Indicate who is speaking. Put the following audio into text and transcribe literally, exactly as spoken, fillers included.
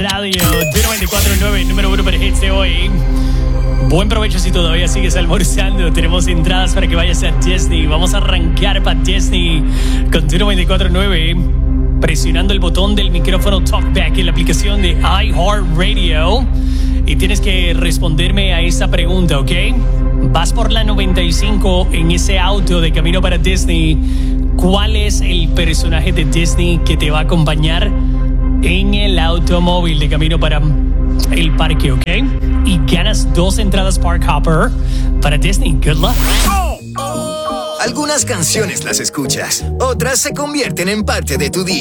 Speaker 1: Radio. noventa y cuatro punto nueve, número uno para hits de hoy. Buen provecho si todavía sigues almorzando. Tenemos entradas para que vayas a Disney. Vamos a arrancar para Disney con noventa y cuatro punto nueve. Presionando el botón del micrófono Talkback en la aplicación de iHeartRadio. Y tienes que responderme a esa pregunta, ¿ok? Vas por la noventa y cinco en ese auto de camino para Disney. ¿Cuál es el personaje de Disney que te va a acompañar en el automóvil de camino para el parque, ok? Y ganas dos entradas Park Hopper para Disney. Good luck.
Speaker 2: Algunas canciones las escuchas, otras se convierten en parte de tu día.